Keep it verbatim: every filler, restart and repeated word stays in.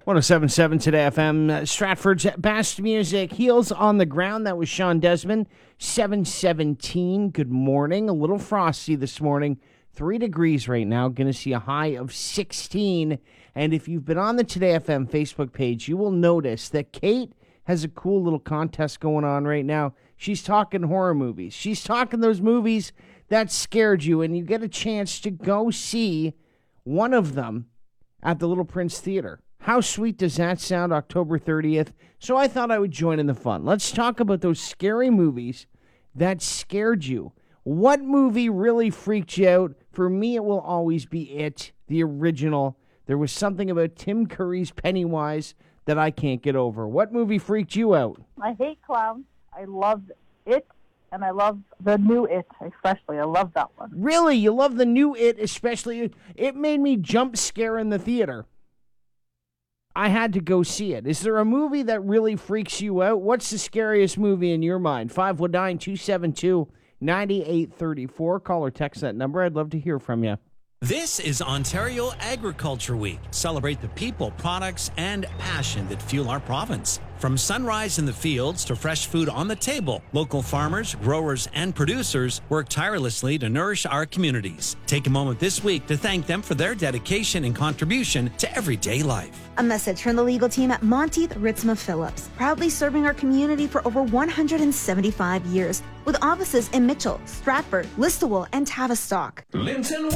one oh seven point seven Today F M, uh, Stratford's best music. Heels on the ground. That was Sean Desmond. seven seventeen. Good morning. A little frosty this morning. Three degrees right now. Going to see a high of sixteen. And if you've been on the Today F M Facebook page, you will notice that Kate has a cool little contest going on right now. She's talking horror movies. She's talking those movies that scared you, and you get a chance to go see one of them at the Little Prince Theater. How sweet does that sound? October thirtieth. So I thought I would join in the fun. Let's talk about those scary movies that scared you. What movie really freaked you out? For me, it will always be It, the original. There was something about Tim Curry's Pennywise that I can't get over. What movie freaked you out? I hate clowns. I love It, and I love the new It, especially. I love that one. Really? You love the new It, especially? It made me jump scare in the theater. I had to go see it. Is there a movie that really freaks you out? What's the scariest movie in your mind? five one nine, two seven two, nine eight three four. Call or text that number. I'd love to hear from you. This is Ontario Agriculture Week. Celebrate the people, products, and passion that fuel our province. From sunrise in the fields to fresh food on the table, local farmers, growers, and producers work tirelessly to nourish our communities. Take a moment this week to thank them for their dedication and contribution to everyday life. A message from the legal team at Monteith Ritzma Phillips, proudly serving our community for over one hundred seventy-five years, with offices in Mitchell, Stratford, Listowel, and Tavistock. Linton